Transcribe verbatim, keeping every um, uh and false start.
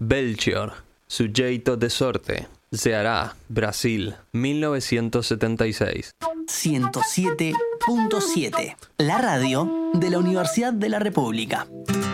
Belchior, Sujeito de Sorte, Ceará, Brasil, mil novecientos setenta y seis. ciento siete punto siete, la radio de la Universidad de la República.